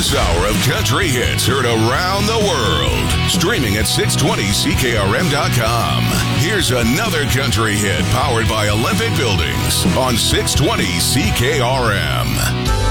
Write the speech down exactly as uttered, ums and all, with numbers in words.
This hour of country hits heard around the world. Streaming at six twenty C K R M dot com. Here's another country hit powered by Olympic Buildings on six twenty C K R M.